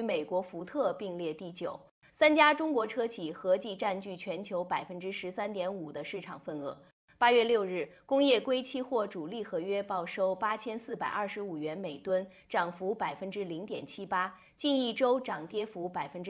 美国福特并列第9。3家中国车企合计占据全球13.5%的市场份额。8月6日，工业硅期货主力合约报收8425元每吨，涨幅0.78%，近一周涨跌幅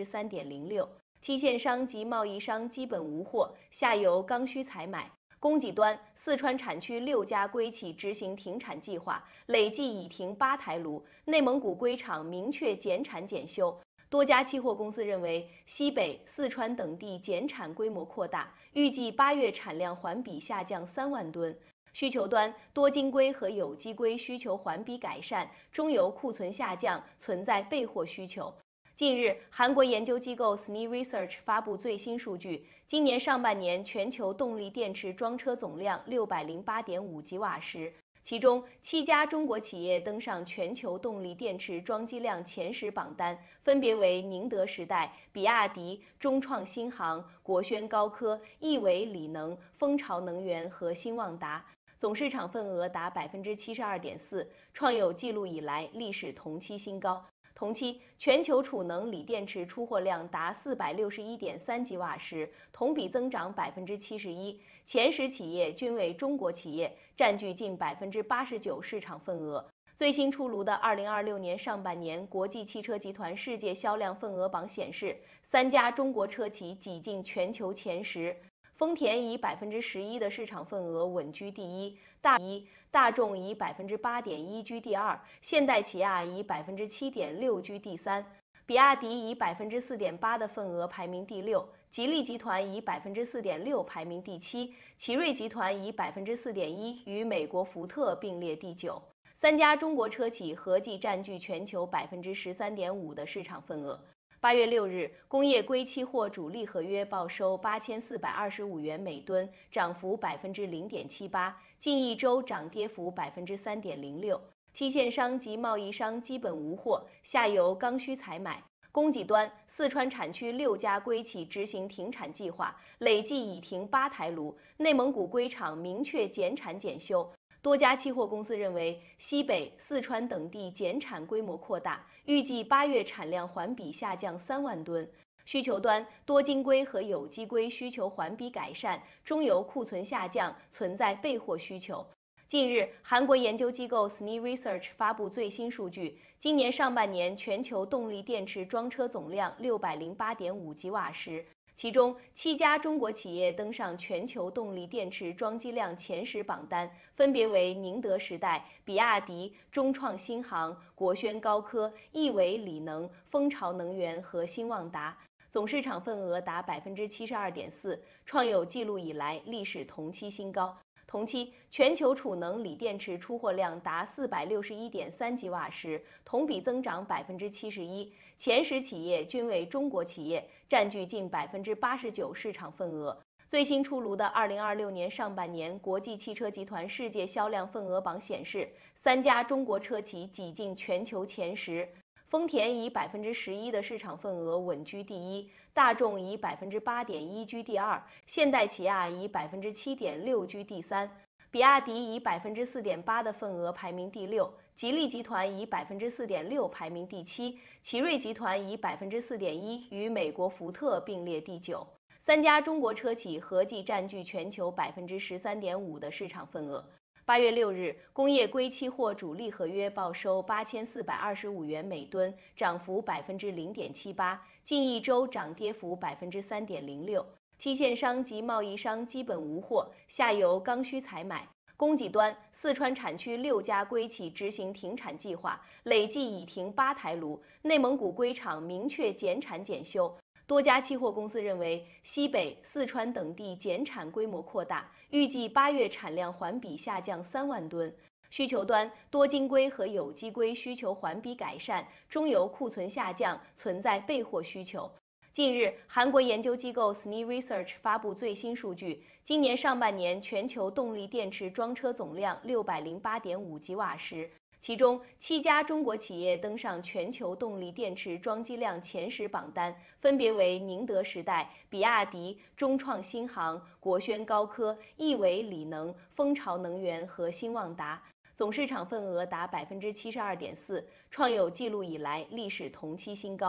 3.06%。期限商及贸易商基本无货，下游刚需采买。供给端，四川产区6家硅企执行停产计划，累计已停8台炉。内蒙古硅厂明确减产减休。多家期货公司认为，西北、四川等地减产规模扩大，预计8月产量环比下降3万吨。需求端，多晶硅和有机硅需求环比改善，中游库存下降，存在备货需求。近日，韩国研究机构 SNI Research 发布最新数据，今年上半年全球动力电池装车总量608.5吉瓦时，其中7家中国企业登上全球动力电池装机量前10榜单，分别为宁德时代、比亚迪、中创新航、国轩高科、亿纬锂能、蜂巢能源和新旺达。总市场份额达72.4%，创有记录以来历史同期新高。同期，全球储能锂电池出货量达461.3吉瓦时，同比增长71%，前10企业均为中国企业，占据近89%市场份额。最新出炉的2026年上半年国际汽车集团世界销量份额榜显示，3家中国车企挤进全球前10。丰田以11%的市场份额稳居第一，大众以8.1%居第2，现代起亚以7.6%居第3，比亚迪以4.8%的份额排名第6，吉利集团以4.6%排名第7，奇瑞集团以4.1%与美国福特并列第9。3家中国车企合计占据全球13.5%的市场份额。8月6日，工业硅期货主力合约报收8425元每吨，涨幅0.78%，近一周涨跌幅3.06%。期限商及贸易商基本无货，下游刚需采买。供给端，四川产区6家硅企执行停产计划，累计已停8台炉。内蒙古硅厂明确减产减休。多家期货公司认为，西北、四川等地减产规模扩大，预计8月产量环比下降3万吨。需求端，多晶硅和有机硅需求环比改善，中游库存下降，存在备货需求。近日，韩国研究机构 SNI Research 发布最新数据，今年上半年全球动力电池装车总量608.5吉瓦时，其中7家中国企业登上全球动力电池装机量前10榜单，分别为宁德时代、比亚迪、中创新航、国轩高科、亿纬锂能、蜂巢能源和新旺达。总市场份额达72.4%，创有记录以来历史同期新高。同期，全球储能锂电池出货量达461.3吉瓦时，同比增长71%，前10企业均为中国企业，占据近89%市场份额。最新出炉的2026年上半年国际汽车集团世界销量份额榜显示，3家中国车企挤进全球前10。丰田以11%的市场份额稳居第一，大众以8.1%居第2，现代起亚以7.6%居第3，比亚迪以4.8%的份额排名第6，吉利集团以4.6%排名第7，奇瑞集团以4.1%与美国福特并列第9。3家中国车企合计占据全球13.5%的市场份额。8月6日，工业硅期货主力合约报收8425元每吨，涨幅0.78%，近一周涨跌幅3.06%。期限商及贸易商基本无货，下游刚需采买。供给端，四川产区6家硅企执行停产计划，累计已停8台炉。内蒙古硅厂明确减产减休。多家期货公司认为，西北、四川等地减产规模扩大，预计8月产量环比下降3万吨。需求端，多晶硅和有机硅需求环比改善，中游库存下降，存在备货需求。近日，韩国研究机构 SNI Research 发布最新数据，今年上半年全球动力电池装车总量608.5吉瓦时，其中7家中国企业登上全球动力电池装机量前10榜单，分别为宁德时代、比亚迪、中创新航、国轩高科、亿纬锂能、蜂巢能源和新旺达。总市场份额达72.4%，创有记录以来历史同期新高。